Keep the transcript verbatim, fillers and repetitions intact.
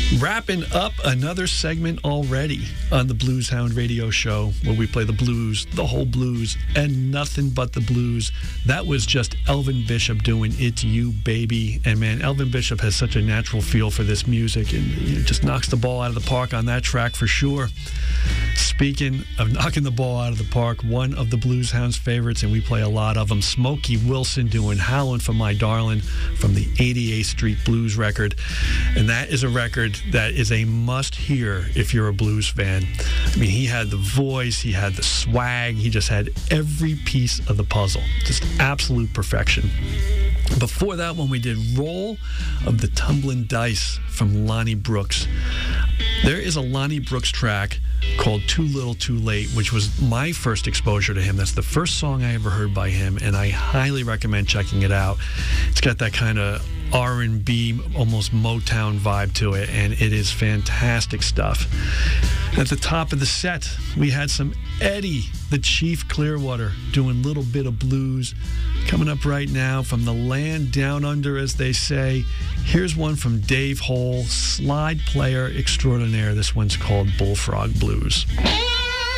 Wrapping up another segment already on the Blues Hound Radio Show, where we play the blues, the whole blues, and nothing but the blues. That was just Elvin Bishop doing It's You, Baby. And man, Elvin Bishop has such a natural feel for this music, and you know, just knocks the ball out of the park on that track for sure. Speaking of knocking the ball out of the park, one of the Blues Hounds favorites, and we play a lot of them, Smokey Wilson doing Howlin' for My Darlin' from the eighty-eighth Street Blues record. And that is a record that is a must-hear if you're a blues fan. I mean, he had the voice, he had the swag, he just had every piece of the puzzle. Just absolute perfection. Before that one, we did Roll of the Tumblin' Dice from Lonnie Brooks. There is a Lonnie Brooks track called Too Little Too Late, which was my first exposure to him. That's the first song I ever heard by him, and I highly recommend checking it out. It's got that kind of R and B, almost Motown vibe to it, and it is fantastic stuff. At the top of the set, we had some Eddie, the Chief Clearwater, doing Little Bit of Blues. Coming up right now from the land down under, as they say, here's one from Dave Hole, slide player extraordinaire. This one's called Bullfrog Blues.